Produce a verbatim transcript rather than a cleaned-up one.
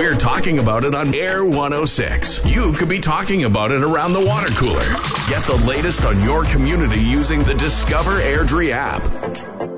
we're talking about it on Air one oh six. You could be talking about it around the water cooler. Get the latest on your community using the Discover Airdrie app.